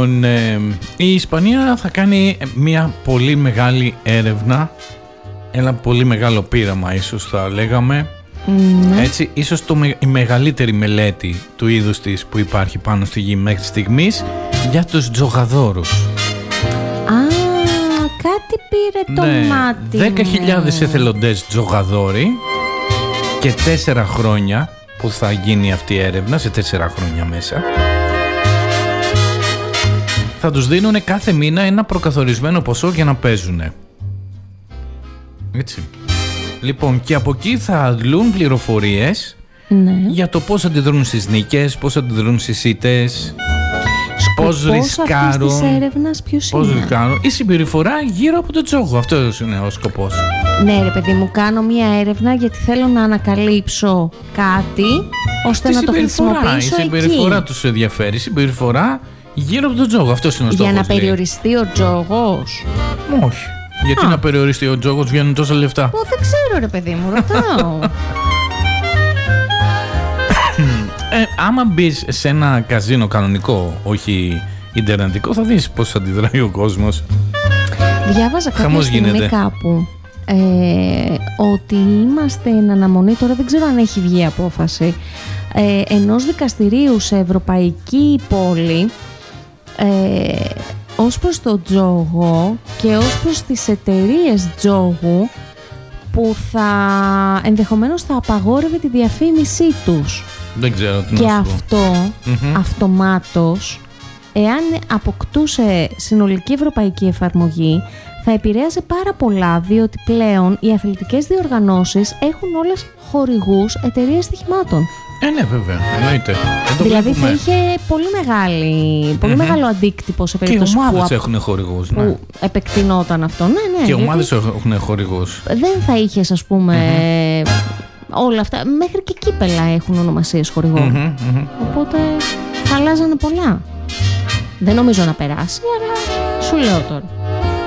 Λοιπόν, η Ισπανία θα κάνει μια πολύ μεγάλη έρευνα, ένα πολύ μεγάλο πείραμα ίσως θα λέγαμε. Έτσι, ίσως η μεγαλύτερη μελέτη του είδους της που υπάρχει πάνω στη γη μέχρι στιγμής για τους τζογαδόρους. Κάτι πήρε το μάτι 10.000 εθελοντές τζογαδόροι και 4 χρόνια που θα γίνει αυτή η έρευνα, σε 4 χρόνια μέσα. Θα τους δίνουν κάθε μήνα ένα προκαθορισμένο ποσό για να παίζουνε. Έτσι. Λοιπόν, και από εκεί θα αντλούν πληροφορίες για το πώς αντιδρούν στις νίκες, πώς αντιδρούν στις ήττες, πώς ρισκάρουν. Αυτής της έρευνας ποιος είναι? Ρισκάρουν. Η συμπεριφορά γύρω από το τζόγο. Αυτός είναι ο σκοπός. Ναι ρε παιδί μου, κάνω μια έρευνα γιατί θέλω να ανακαλύψω κάτι ώστε να το χρησιμοποιήσω εκεί. Η συμπεριφορά τους ενδιαφέρει. Η συμπεριφορά γύρω από τον τζόγο. Αυτός είναι ο στόχος. Για να περιοριστεί ο τζόγος? Όχι. Γιατί να περιοριστεί ο τζόγος, βγαίνουν τόσα λεφτά. Δεν ξέρω ρε παιδί μου, ρωτάω. Άμα μπεις σε ένα καζίνο κανονικό, όχι ιντερνετικό, θα δεις πώς αντιδράει ο κόσμος. Διάβαζα κάποια στιγμή κάπου ότι είμαστε εν αναμονή, τώρα δεν ξέρω αν έχει βγει απόφαση, ενός δικαστηρίου σε ευρωπαϊκή πόλη ως προς το τζόγο και ως προς τις εταιρείες τζόγου που θα ενδεχομένως θα απαγόρευε τη διαφήμισή τους. Δεν ξέρω τι να και σου πω. αυτό αυτομάτως, εάν αποκτούσε συνολική ευρωπαϊκή εφαρμογή, θα επηρέασε πάρα πολλά, διότι πλέον οι αθλητικές διοργανώσεις έχουν όλες χορηγούς εταιρείες στοιχημάτων. Ναι, βέβαια, εννοείται. Δηλαδή θα είχε πολύ μεγάλο αντίκτυπο σε περίπτωση που... Και ομάδες έχουν χορηγούς. Ναι. Που επεκτηνόταν αυτό. Ναι, και ομάδες έχουν χορηγούς. Δεν θα είχες, ας πούμε, όλα αυτά. Μέχρι και κύπελα έχουν ονομασίες χορηγών. Οπότε θα αλλάζανε πολλά. Δεν νομίζω να περάσει, αλλά σου λέω τώρα.